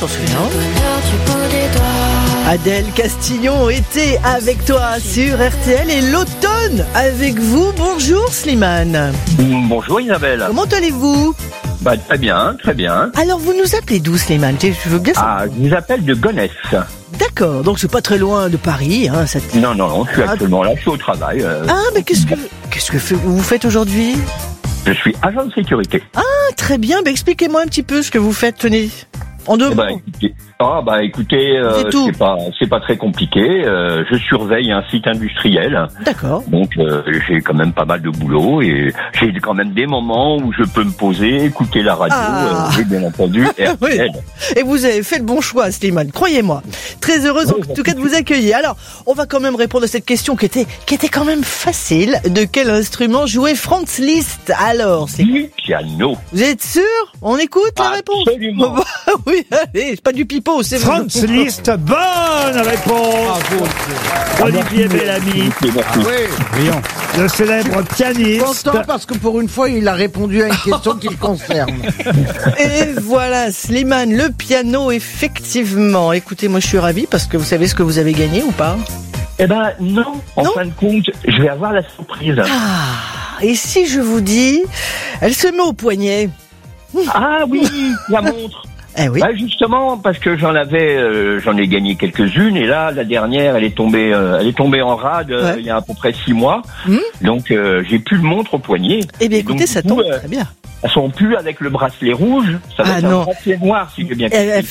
t'en souviens. Adèle Castillon était avec toi sur RTL et l'automne avec vous. Bonjour Slimane. Bonjour Isabelle. Comment allez-vous ? Très bien, très bien. Alors vous nous appelez d'où Slimane ? Je veux bien savoir. Je vous appelle de Gonesse. D'accord, donc c'est pas très loin de Paris. Hein, Non, je suis actuellement là, je suis au travail. Mais qu'est-ce que vous faites aujourd'hui ? Je suis agent de sécurité. Très bien, expliquez-moi un petit peu ce que vous faites, tenez. En deux mots. Écoutez, c'est pas très compliqué. Je surveille un site industriel. D'accord. Donc j'ai quand même pas mal de boulot et j'ai quand même des moments où je peux me poser, écouter la radio, et bien entendu RTL. Oui. Et vous avez fait le bon choix, Slimane, croyez-moi. Très heureuse en tout cas de vous accueillir. Alors, on va quand même répondre à cette question qui était quand même facile. De quel instrument jouait Franz Liszt ? Alors, c'est du piano. Vous êtes sûr ? On écoute la réponse ? Absolument. Oui, allez, c'est pas du pipeau, c'est Franz Liszt, bonne réponse. Olivier Bellamy, Brillant. le célèbre pianiste. Content parce que pour une fois, il a répondu à une question qui le concerne. Et voilà, Slimane, le piano, effectivement. Écoutez, moi je suis ravi parce que vous savez ce que vous avez gagné ou pas ? Non. En fin de compte, je vais avoir la surprise. Et si je vous dis, elle se met au poignet. Ah oui, la montre. Eh oui. Justement, parce que j'en ai gagné quelques-unes et là, la dernière, elle est tombée en rade il y a à peu près 6 mois. Donc, j'ai plus de montre au poignet. Eh bien, écoutez, ça tombe très bien. Elles sont plus avec le bracelet rouge, ça va être un bracelet noir, si j'ai bien compris.